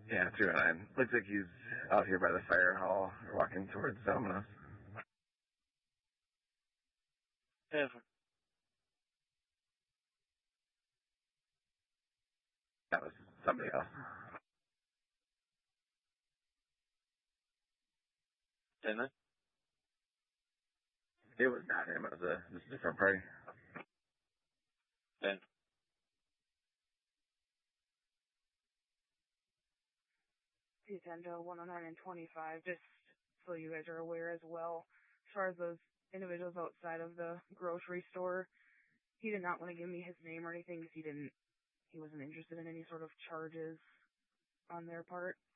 Yeah, 209. Looks like he's out here by the fire hall, walking towards Domino's. Yeah. That was somebody else. Didn't it? It was not him. It was just a different party. Then. P10 to 109 and 25, just so you guys are aware as well. As far as those individuals outside of the grocery store, he did not want to give me his name or anything because he wasn't interested in any sort of charges on their part.